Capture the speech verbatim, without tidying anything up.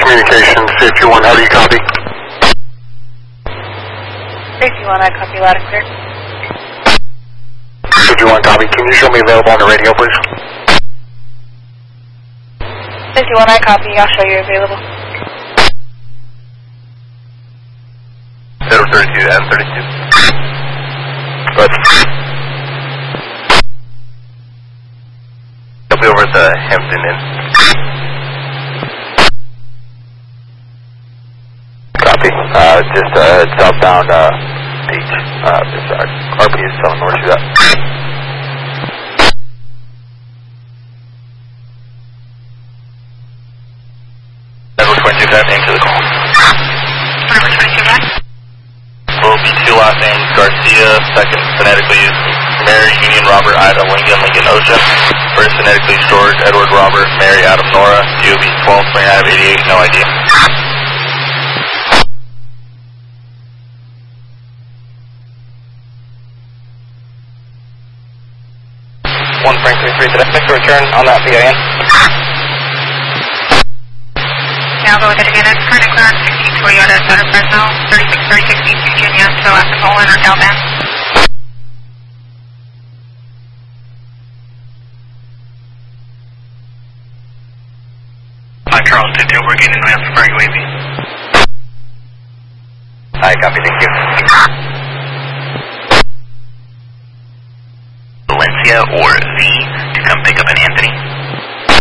communications, safety one, how do you copy? Safety one, I copy loud and clear. Safety one, copy. Can you show me available on the radio, please? Safety one, I copy. I'll show you available. zero thirty-two, M thirty-two. Good. I'll be over at the Hampton Inn. Copy. Uh, just uh, southbound uh, H. Uh, sorry. R P is telling me where she's at. Level twenty-two, five, into the call. Number twenty-two, five. Will be two last names, Garcia, second phonetically used, Mary, Union, Robert, Ida, Lincoln, Lincoln, Ocean. First phonetically George, Edward, Robert, Mary, Adam, Nora. U B twelve twenty-nine eighty-eight, no idea. one Frank thirty-three, did I make a return on that P I N? Yeah, I'll go with it again. It's currently clear on sixteen Toyota, Southern Fresno, thirty-six thirty-six East Virginia, so at the Nolan or Calban. Hi, Charles, two two, we're getting advanced for U A V. Hi, copy, thank you. Valencia or Z to come pick up an Anthony.